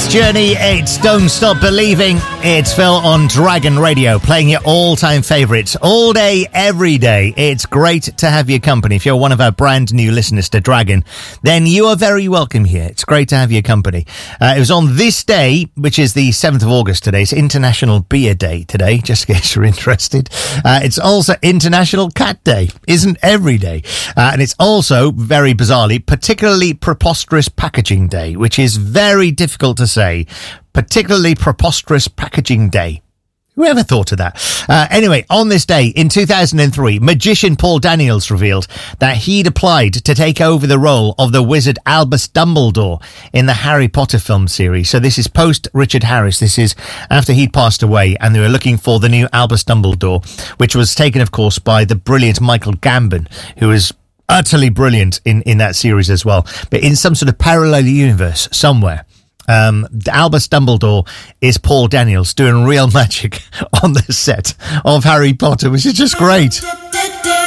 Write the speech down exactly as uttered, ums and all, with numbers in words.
Journey, it's Don't Stop Believing. It's Phil on Dragon Radio, playing your all-time favourites all day, every day. It's great to have your company. If you're one of our brand new listeners to Dragon, then you are very welcome here. It's great to have your company. Uh, it was on this day, which is the seventh of August today. It's International Beer Day today, just in case you're interested. Uh, it's also International Cat Day. Isn't every day. Uh, and it's also, very bizarrely, particularly preposterous packaging day, which is very difficult to say. Particularly preposterous packaging day. Whoever thought of that? Uh, anyway, on this day in two thousand three, magician Paul Daniels revealed that he'd applied to take over the role of the wizard Albus Dumbledore in the Harry Potter film series. So this is post Richard Harris. This is after he'd passed away, and they were looking for the new Albus Dumbledore, which was taken, of course, by the brilliant Michael Gambon, who was utterly brilliant in, in that series as well. But in some sort of parallel universe somewhere, Um, Albus Dumbledore is Paul Daniels doing real magic on the set of Harry Potter, which is just great.